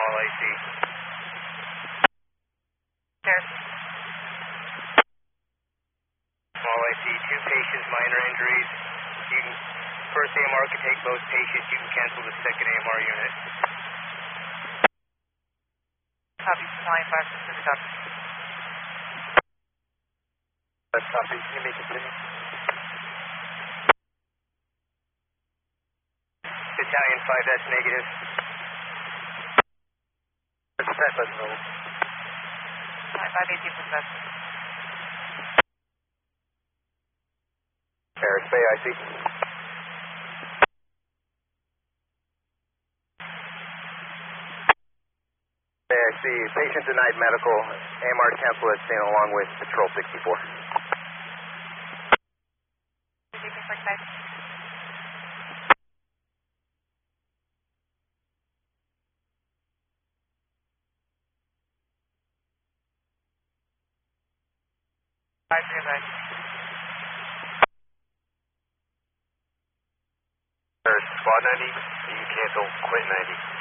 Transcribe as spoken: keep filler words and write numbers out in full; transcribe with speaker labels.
Speaker 1: small A C.
Speaker 2: Yes.
Speaker 1: Small A C, two patients, minor injuries. You can, first A M R can take both patients. You can cancel the second A M R unit.
Speaker 2: Copy, ninety-five to the doctor.
Speaker 1: That's copy. Can you make it continue? Italian five, that's negative. Percent, that's no.
Speaker 2: ninety-five, eighteen percent.
Speaker 1: Paris Bay, I see. Bay, I see. Patient denied medical. A M R cancel at staying along with Patrol sixty-four.
Speaker 2: Five zero nine.
Speaker 1: Squad ninety, you can cancel, quit ninety.